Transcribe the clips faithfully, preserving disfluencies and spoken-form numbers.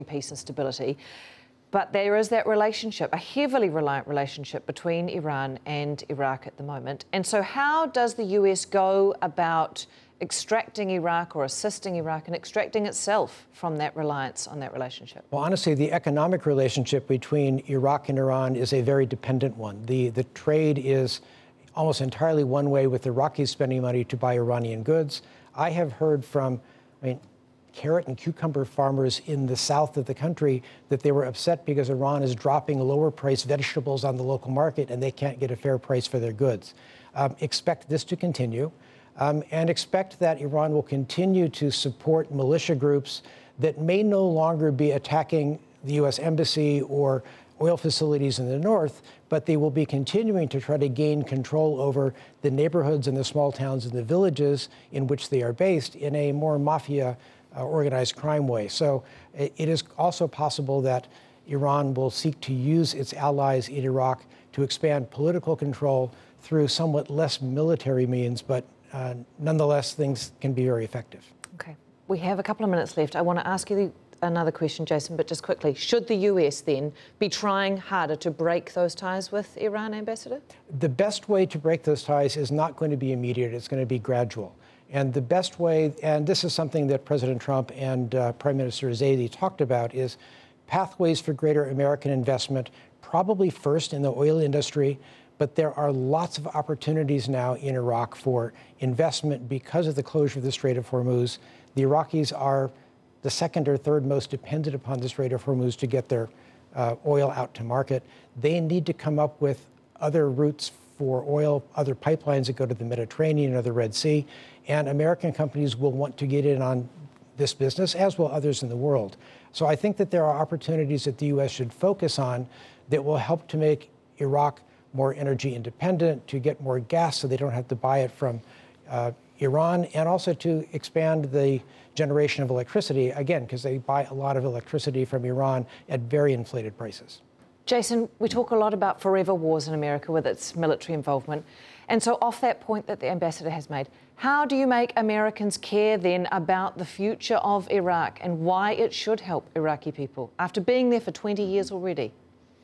peace and stability. But there is that relationship, a heavily reliant relationship between Iran and Iraq at the moment. And so how does the U S go about extracting Iraq or assisting Iraq in extracting itself from that reliance on that relationship? Well, honestly, the economic relationship between Iraq and Iran is a very dependent one. The, the trade is almost entirely one way, with the Iraqis spending money to buy Iranian goods. I have heard from, I mean, carrot and cucumber farmers in the south of the country that they were upset because Iran is dropping lower-priced vegetables on the local market and they can't get a fair price for their goods. Um, expect this to continue, um, and expect that Iran will continue to support militia groups that may no longer be attacking the U S embassy or oil facilities in the north, but they will be continuing to try to gain control over the neighborhoods and the small towns and the villages in which they are based in a more mafia Uh, organized crime way. So it, it is also possible that Iran will seek to use its allies in Iraq to expand political control through somewhat less military means, but uh, nonetheless, things can be very effective. Okay. We have a couple of minutes left. I want to ask you the, another question, Jason, but just quickly. Should the U S then be trying harder to break those ties with Iran, Ambassador? The best way to break those ties is not going to be immediate. It's going to be gradual. And the best way, and this is something that President Trump and uh, Prime Minister Zaidi talked about, is pathways for greater American investment, probably first in the oil industry, but there are lots of opportunities now in Iraq for investment because of the closure of the Strait of Hormuz. The Iraqis are the second or third most dependent upon the Strait of Hormuz to get their uh, oil out to market. They need to come up with other routes for oil, other pipelines that go to the Mediterranean or the Red Sea, and American companies will want to get in on this business, as will others in the world. So I think that there are opportunities that the U S should focus on that will help to make Iraq more energy independent, to get more gas so they don't have to buy it from uh, Iran, and also to expand the generation of electricity, again, because they buy a lot of electricity from Iran at very inflated prices. Jason, we talk a lot about forever wars in America with its military involvement. And so off that point that the ambassador has made, how do you make Americans care then about the future of Iraq and why it should help Iraqi people after being there for twenty years already?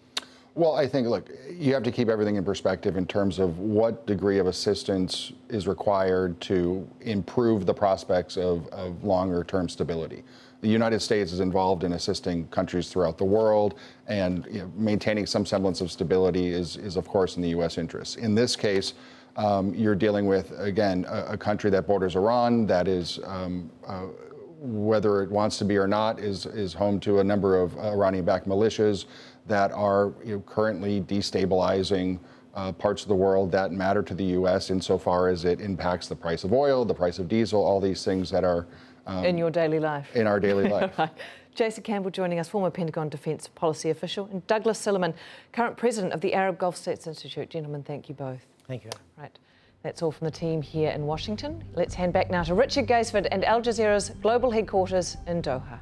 Well, I think, look, you have to keep everything in perspective in terms of what degree of assistance is required to improve the prospects of, of longer-term stability. The United States is involved in assisting countries throughout the world, and you know, maintaining some semblance of stability is, is, of course, in the U S interest. In this case, um, you're dealing with, again, a, a country that borders Iran, that is, um, uh, whether it wants to be or not, is, is home to a number of uh, Iranian-backed militias that are you know, currently destabilizing uh, parts of the world that matter to the U S insofar as it impacts the price of oil, the price of diesel, all these things that are Um, in your daily life. In our daily life. Right. Jason Campbell joining us, former Pentagon Defence Policy official, and Douglas Silliman, current president of the Arab Gulf States Institute. Gentlemen, thank you both. Thank you. Right. That's all from the team here in Washington. Let's hand back now to Richard Gaisford and Al Jazeera's global headquarters in Doha.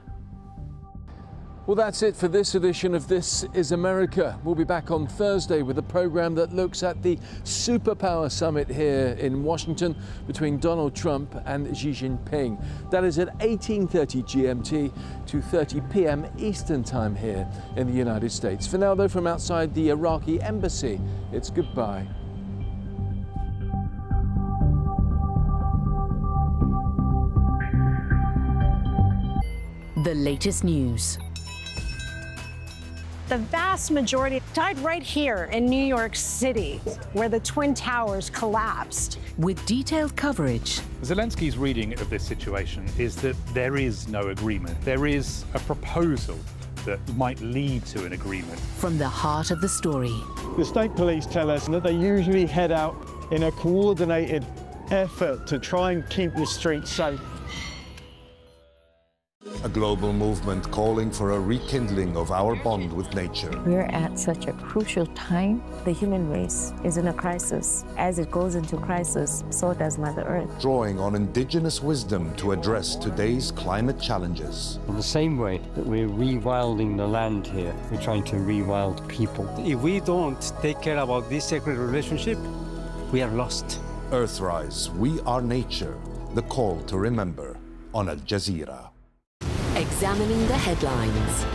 Well, that's it for this edition of This is America. We'll be back on Thursday with a program that looks at the superpower summit here in Washington between Donald Trump and Xi Jinping. That is at eighteen thirty G M T, two thirty P M Eastern Time here in the United States. For now, though, from outside the Iraqi embassy, it's goodbye. The latest news. The vast majority died right here in New York City, where the Twin Towers collapsed. With detailed coverage. Zelensky's reading of this situation is that there is no agreement. There is a proposal that might lead to an agreement. From the heart of the story. The state police tell us that they usually head out in a coordinated effort to try and keep the streets safe. A global movement calling for a rekindling of our bond with nature. We're at such a crucial time. The human race is in a crisis. As it goes into crisis, so does Mother Earth. Drawing on indigenous wisdom to address today's climate challenges. In the same way that we're rewilding the land here, we're trying to rewild people. If we don't take care about this sacred relationship, we are lost. Earthrise, we are nature. The call to remember on Al Jazeera. Examining the headlines.